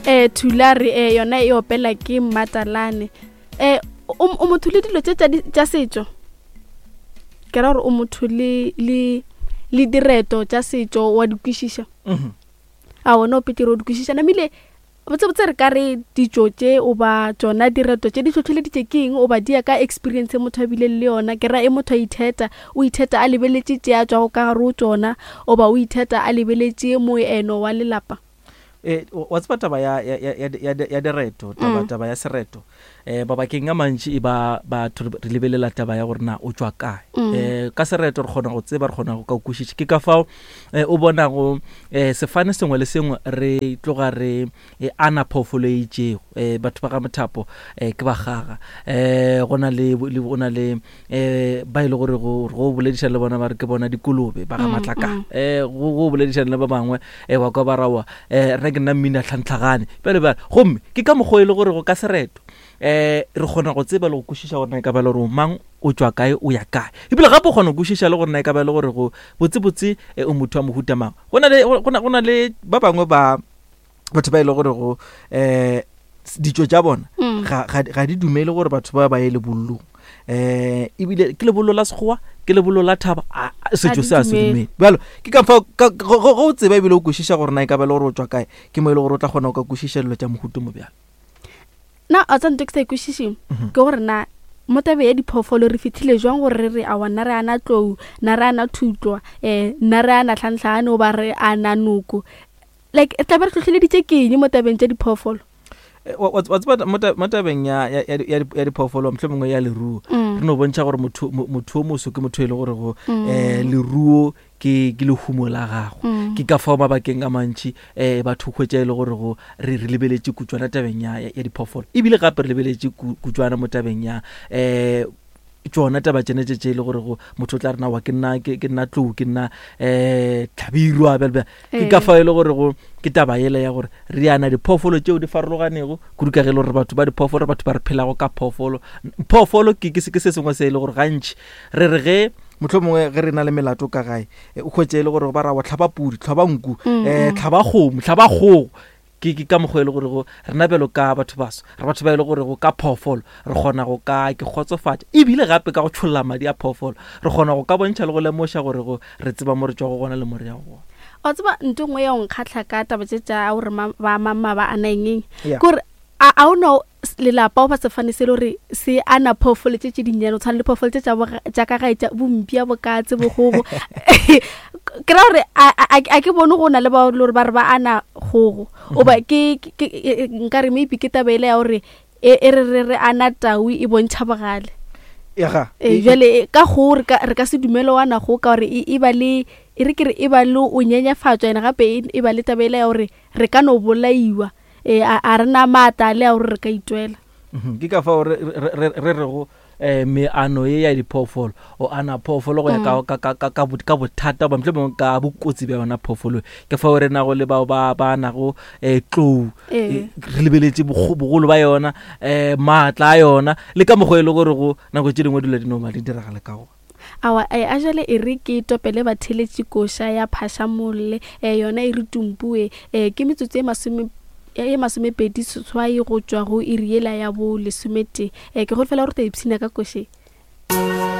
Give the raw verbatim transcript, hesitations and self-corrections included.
eh thulare eh yona e opela ke Matalane eh o o motho le dilo tse tsa setso ke ra gore o motho le le le direto tsa setso wa dikwishisha mhm a wona o petiro dikwishisha na mile botse botse re ka re dijotse o ba tsona direto tse di tlhotlhile ditsekeng o ba dia ka experience motho a bile le yona ke ra e motho a itheta o itheta a lebeletse tsia tswa go ka ro tsona o ba o itheta a lebeletse moeno wa lelapa eh wa tsaba taba ya ya ya ya ya direto taba taba ya sereto eh ba bakeng ga mantši ba ba re lebelela taba ya gorena o tswa kae eh ka sereto re gona go tseba re gona go ka kushitse ke ka fao o bona go eh sefane sengwe le sengwe re tloga re ana phofolo e itšego eh batho ba ga Mothapo eh ke ba gaga eh gona le bona le eh ba ile gore go go boledisha le bona ba re ke bona dikolobe ba ga Matlaka eh go boledisha le ba bangwe eh wa ka barawa eh re ke nna mmina tlhantlhagane pele ba gomme ke ka mogoele gore go ka sereto eh re gona go tseba le go kushisha gore na ka ba le gore mang o tswa kae o ya kae ebile gape gona go kushisha le gore na ka ba le gore go botse botse o motho wa mohuta mang gona le gona le ba bangwe ba batho ba ile gore go eh ditso tja bona ga ga di dumele gore batho ba ba ile bollo eh ebile ke le bollo la segwa ke le bollo la thaba setjo se a se dumele balo ke ka fa go tseba ebile o kushisha gore na ka ba le gore o tswa kae ke mo ile gore o tla gona go ka kushisha lo tja mohuto mo bjalo na a tsantse ke se kushishi ke gore na motabe ya diphofolo re fitile jwang gore re a wana re ana tlou na re ana thutlwa eh na re ana tlhantlhane o ba re ana nuku like e tla ba re tlhotlhile ditsekeng motabeng tsa diphofolo what's what motabeng ya ya ya diphofolo mhlomongwe ya leruo re no bontsha gore motho motho mo so ke motho ile gore go eh leruo ke ke le humo la gago ke ka fa ba bakeng ga mantši eh batho khwetša ile gore go re re lebeletse kutswana tabeng ya ya diphofolo ebile gape re lebeletse kutswana mo tabeng ya eh tsona taba tsene tse ile gore go motho tla rena wa ke nna ke nna tlou ke nna eh tlhabirwa belbe ke ka fa ile gore go ke taba yele ya gore re ana diphofolo tseo di farologanego kuruka ge le gore batho ba diphofolo batho ba re phelago ka phofolo phofolo ke ke se se sengwe se ile gore gantši re re ge mohlomongwe ge re na le melato ka gae o khwetša ile gore ba ra wa tlhaba pudi tlhaba nku eh tlhaba kgomo tlhaba kgogo ke ke ka mogwele gore go rena belo ka batho baso re batho ba ile gore go ka phofolo re gona go ka ke khotsofatsa ebile gape ka go tsholla madi a phofolo re gona go ka bontšha le go lemosha gore go re tseba mo re tswa go gona le more ya go o tseba ntongwe ya nkgatlha ka taba tsa o re ba mama ba anangeng gore a o no le la pa ba se fane se le re se ana phofolo tse tse dinyano tshwana le phofolo tse tsa ka ga tsa bompia bokatse bogogo ke ra re a ke bone go na le ba le ba re ba ana gogo o ba ke nka re maybe ke tabele ya gore e re re ana tawi e bontšha bogale ya ga e jale ka go re ka se dumelo wana go ka gore e ba le e re ke re e ba le o nyenyafatšwa ena gape e ba le tabele ya gore re ka no bolaiwa e a rena mata le a gore re ka itwela ke ka fa re re go eh me ano ye ya diphofolo o ana phofolo go ya ka ka ka ka bothata ba mhlomong ka bokotsi ba yona phofolo ke fa re na go le ba ba ba na go eh tlou re lebeletse bogolo ba yona eh matla yona le ka mogoele gore go na go tšedingwe dilo di normal di diragala ka go awa e a jale e re ke topele ba theletsi kosha ya phasha molle e yona e re tumpue e ke metsotso e masome e masomepedi setswai go tswa go iriela ya bo lesomete e ke go fela gore te ipsina ka koshe